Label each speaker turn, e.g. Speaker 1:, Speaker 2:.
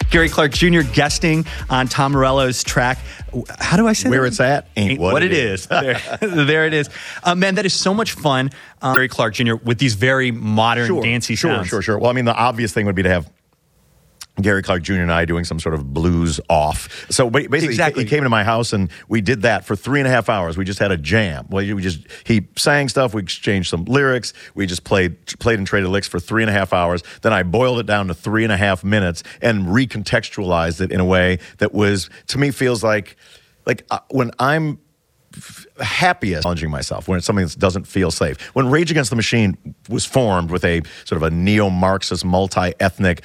Speaker 1: Gary Clark Jr. guesting on Tom Morello's track. How do I say
Speaker 2: Where
Speaker 1: that?
Speaker 2: it's at ain't what it
Speaker 1: is. There it is. Man, that is so much fun. Gary Clark Jr. with these very modern, dancey sounds.
Speaker 2: Sure. Well, I mean, the obvious thing would be to have Gary Clark Jr. and I doing some sort of blues off. So basically, he came to my house and we did that for 3.5 hours. We just had a jam. Well, he sang stuff. We exchanged some lyrics. We just played and traded licks for 3.5 hours. Then I boiled it down to 3.5 minutes and recontextualized it in a way that was, to me, feels like when I'm happiest challenging myself, when it's something that doesn't feel safe. When Rage Against the Machine was formed with a sort of a neo-Marxist, multi-ethnic